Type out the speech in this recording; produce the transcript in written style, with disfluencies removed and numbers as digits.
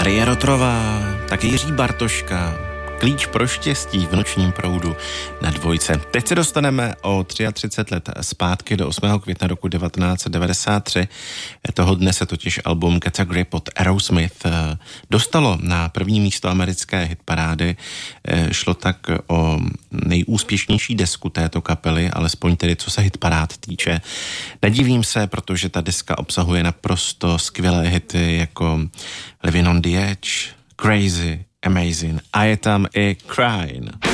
Marie Rotrová, taky Jiří Bartoška, Klíč pro štěstí v nočním proudu na Dvojce. Teď se dostaneme o 33 let zpátky do 8. května roku 1993. Toho dne se totiž album Get a Grip od Aerosmith dostalo na první místo americké hitparády. Šlo tak o nejúspěšnější desku této kapely, alespoň tedy co se hitparád týče. Nedivím se, protože ta deska obsahuje naprosto skvělé hity jako Living on the Edge, Crazy, Amazing a je tam i Crying.